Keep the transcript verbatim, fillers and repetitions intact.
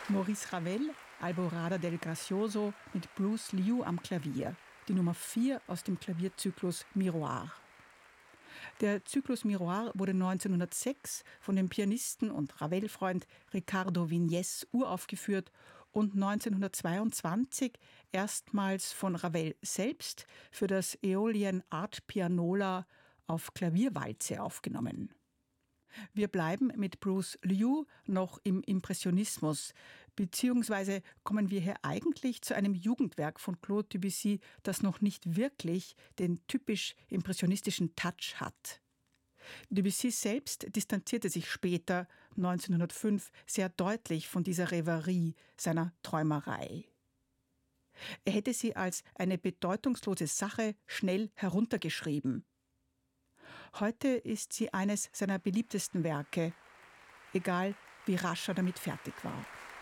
Maurice Ravel, Alborada del Gracioso mit Bruce Liu am Klavier, die Nummer vier aus dem Klavierzyklus Miroir. Der Zyklus Miroir wurde neunzehnhundertsechs von dem Pianisten und Ravel-Freund Ricardo Viñes uraufgeführt und neunzehnhundertzweiundzwanzig erstmals von Ravel selbst für das Aeolian Art Pianola auf Klavierwalze aufgenommen. Wir bleiben mit Bruce Liu noch im Impressionismus, beziehungsweise kommen wir hier eigentlich zu einem Jugendwerk von Claude Debussy, das noch nicht wirklich den typisch impressionistischen Touch hat. Debussy selbst distanzierte sich später, neunzehnhundertfünf, sehr deutlich von dieser Rêverie, seiner Träumerei. Er hätte sie als eine bedeutungslose Sache schnell heruntergeschrieben. Heute ist sie eines seiner beliebtesten Werke, egal wie rasch er damit fertig war.